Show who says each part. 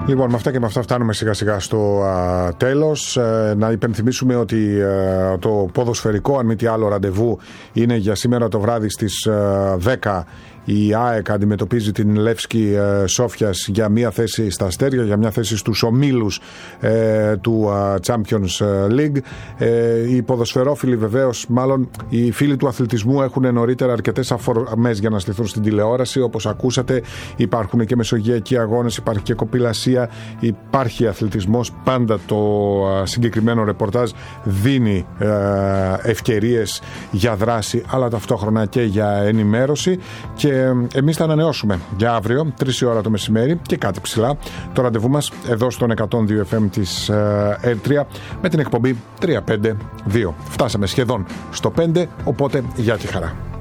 Speaker 1: Λοιπόν, με αυτά και με αυτά φτάνουμε σιγά σιγά στο τέλος. Να υπενθυμίσουμε ότι το ποδοσφαιρικό, αν μη τι άλλο, ραντεβού είναι για σήμερα το βράδυ στις 10. Η ΑΕΚ αντιμετωπίζει την Λεύσκη Σόφιας για μια θέση στα αστέρια, για μια θέση στους ομίλους του Champions League. Οι ποδοσφαιρόφιλοι βεβαίως, μάλλον οι φίλοι του αθλητισμού, έχουν νωρίτερα αρκετές αφορμές για να στηθούν στην τηλεόραση. Όπως ακούσατε, υπάρχουν και μεσογειακοί αγώνες, υπάρχει και κοπηλασία, υπάρχει αθλητισμός. Πάντα το συγκεκριμένο ρεπορτάζ δίνει ευκαιρίες για δράση, αλλά ταυτόχρονα και για ενημέρωση. Και εμείς θα ανανεώσουμε για αύριο 3 η ώρα το μεσημέρι και κάτι ψηλά το ραντεβού μας εδώ στον 102 FM της ΕΡΤΡΙΑ με την εκπομπή 352. Φτάσαμε σχεδόν στο 5, οπότε γεια και χαρά.